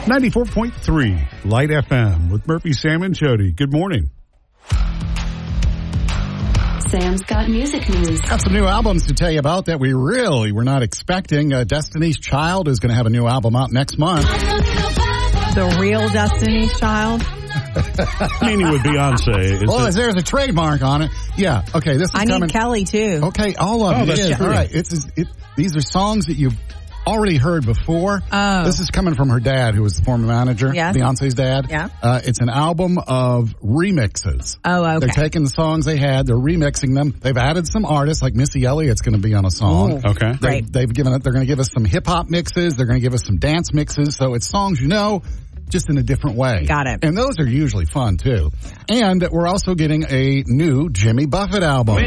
94.3 Light FM with Murphy, Sam, and Jody. Good morning. Sam's got music news. Got some new albums to tell you about that we really were not expecting. Destiny's Child is going to have a new album out next month. The real Destiny's Child? Meaning with Beyonce. There's a trademark on it. Yeah. Okay. This is I coming. need Kelly, too. Okay. All of it that's is. true. All right. These are songs that you've already heard before. Oh. This is coming from her dad, who was the former manager. Yes. Beyonce's dad. Yeah. It's an album of remixes. Oh, okay. They're taking the songs they had, they're remixing them. They've added some artists, like Missy Elliott's going to be on a song. Ooh. Okay. Great. They're going to give us some hip hop mixes. They're going to give us some dance mixes. So it's songs just in a different way. Got it. And those are usually fun, too. And we're also getting a new Jimmy Buffett album.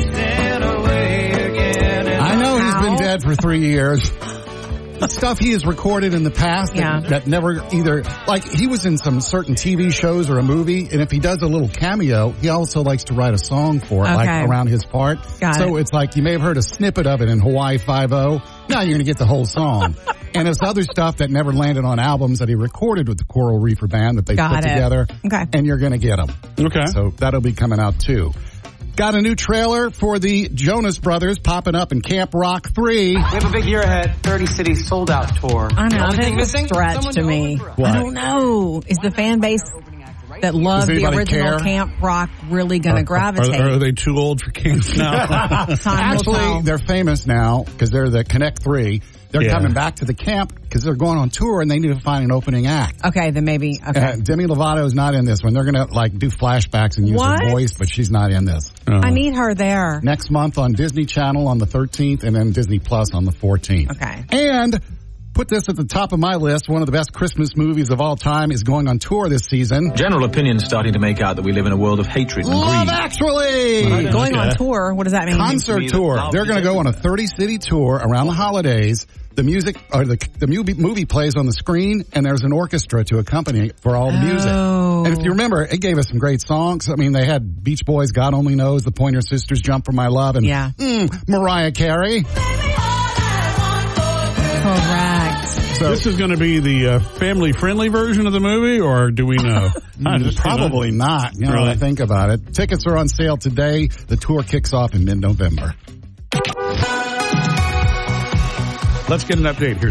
I know he's been dead for 3 years. The stuff he has recorded in the past that never either, like he was in some certain TV shows or a movie, and if he does a little cameo, he also likes to write a song for it, like around his part. It's like you may have heard a snippet of it in Hawaii Five-0. Now you're going to get the whole song. And there's other stuff that never landed on albums that he recorded with the Coral Reefer Band that they put together. Okay. And you're going to get them. Okay. So that'll be coming out too. Got a new trailer for the Jonas Brothers popping up in Camp Rock 3. We have a big year ahead. 30 cities sold out tour. I know. That's a stretch to me. What? I don't know. Is the fan base that loved the original Camp Rock really going to gravitate? Are they too old for Camp now? Actually, they're famous now because they're the Connect 3. They're coming back to the camp because they're going on tour and they need to find an opening act. Okay, then maybe. Okay. Demi Lovato is not in this one. They're going to do flashbacks and use her voice, but she's not in this. I need her there. Next month on Disney Channel on the 13th and then Disney Plus on the 14th. Okay. And put this at the top of my list. One of the best Christmas movies of all time is going on tour this season. General opinion's starting to make out that we live in a world of hatred and Love greed. Actually! Going on tour, what does that mean? Concert tour. They're going to go on a 30-city tour around the holidays. The music, or the movie plays on the screen, and there's an orchestra to accompany it for all the music. And if you remember, it gave us some great songs. I mean, they had Beach Boys, God Only Knows, the Pointer Sisters, Jump for My Love, and Mariah Carey. Correct. So this is going to be the family-friendly version of the movie, or do we know? Probably not. You know, really? when I think about it. Tickets are on sale today. The tour kicks off in mid-November. Let's get an update here.